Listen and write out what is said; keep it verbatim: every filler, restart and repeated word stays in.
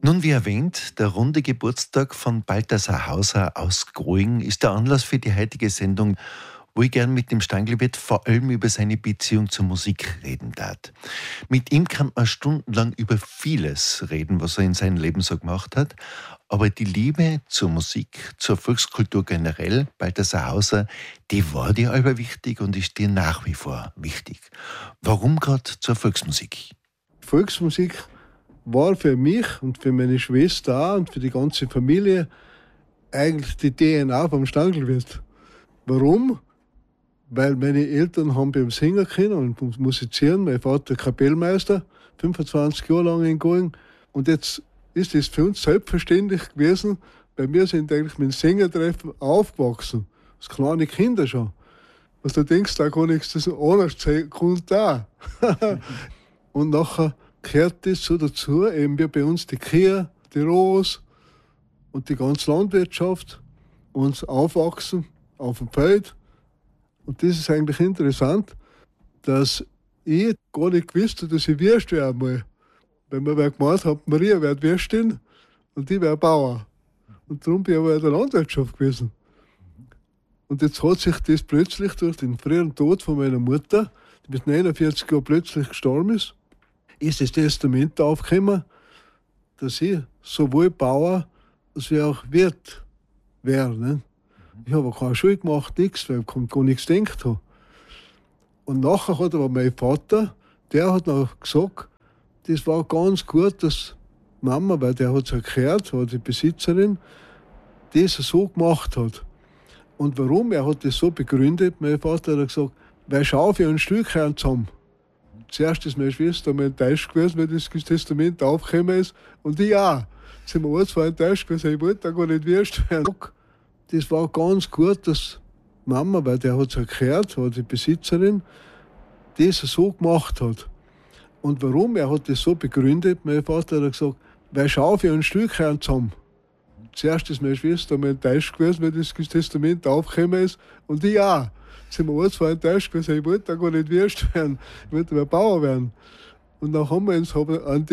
Nun, wie erwähnt, der runde Geburtstag von Balthasar Hauser aus Groing ist der Anlass für die heutige Sendung, wo ich gern mit dem Stangelwirt vor allem über seine Beziehung zur Musik reden darf. Mit ihm kann man stundenlang über vieles reden, was er in seinem Leben so gemacht hat, aber die Liebe zur Musik, zur Volkskultur generell, Balthasar Hauser, die war dir aber wichtig und ist dir nach wie vor wichtig. Warum gerade zur Volksmusik? Volksmusik war für mich und für meine Schwester auch und für die ganze Familie eigentlich die D N A vom Stangelwirt. Warum? Weil meine Eltern haben beim Singen können und musizieren. Mein Vater Kapellmeister, fünfundzwanzig Jahre lang in Going. Und jetzt ist es für uns selbstverständlich gewesen, weil wir sind eigentlich mit dem Singertreffen aufgewachsen. Als kleine Kinder schon. Was du denkst, da kann nichts das anders sein, kommt da. Und nachher gehört das so dazu, eben wie bei uns die Kühe, die Rohs und die ganze Landwirtschaft, uns aufwachsen auf dem Feld. Und das ist eigentlich interessant, dass ich gar nicht gewusst habe, dass ich Wirst werde einmal. Weil man wer gemeint hat, Maria wird Wirstin und ich wäre Bauer. Und darum bin ich aber in der Landwirtschaft gewesen. Und jetzt hat sich das plötzlich durch den frühen Tod von meiner Mutter, die mit neunundvierzig Jahren plötzlich gestorben ist, ist das Testament aufgekommen, dass ich sowohl Bauer als auch Wirt wäre. Ne? Ich habe keine Schule gemacht, nichts, weil ich gar nichts gedacht habe. Und nachher hat aber mein Vater, der hat noch gesagt, das war ganz gut, dass Mama, weil der hat es ja gehört, war die Besitzerin, das so gemacht hat. Und warum? Er hat das so begründet, mein Vater hat gesagt, weil schau für ein Stück zusammen. Zuerst ist meine Schwester mal enttäuscht gewesen, weil das Testament aufgekommen ist. Und ich auch. Sind wir alles enttäuscht gewesen, ich wollte da gar nicht Wirst werden. Das war ganz gut, dass Mama, weil der hat es ja gehört, war die Besitzerin, das so gemacht hat. Und warum? Er hat das so begründet, mein Vater hat gesagt, weil schau für ein Stück zusammen. Zuerst ist meine Schwester mal enttäuscht gewesen, weil das Testament aufgekommen ist. Und ich auch. Sind wir alles enttäuscht gewesen, ich wollte da gar nicht Wirst werden, ich wollte Bauer werden. Und dann haben wir uns an